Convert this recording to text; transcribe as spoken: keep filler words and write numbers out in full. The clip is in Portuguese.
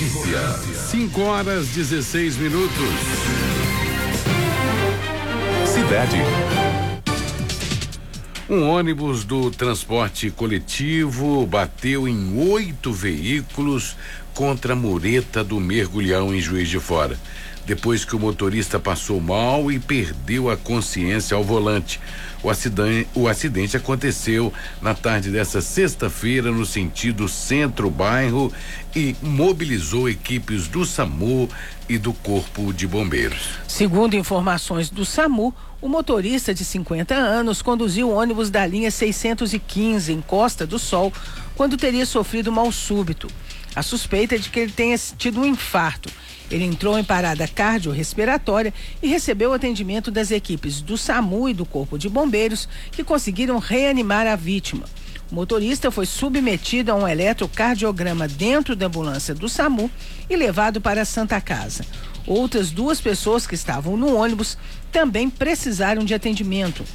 Notícia. cinco horas dezesseis minutos. Cidade. Um ônibus do transporte coletivo bateu em oito veículos contra a mureta do Mergulhão em Juiz de Fora, depois que o motorista passou mal e perdeu a consciência ao volante. O acidente, o acidente aconteceu na tarde desta sexta-feira no sentido centro-bairro e mobilizou equipes do SAMU e do Corpo de Bombeiros. Segundo informações do SAMU, o motorista de cinquenta anos conduziu o ônibus da linha seiscentos e quinze em Costa do Sol quando teria sofrido mal súbito. A suspeita é de que ele tenha tido um infarto. Ele entrou em parada cardiorrespiratória e recebeu atendimento das equipes do SAMU e do Corpo de Bombeiros, que conseguiram reanimar a vítima. O motorista foi submetido a um eletrocardiograma dentro da ambulância do SAMU e levado para a Santa Casa. Outras duas pessoas que estavam no ônibus também precisaram de atendimento.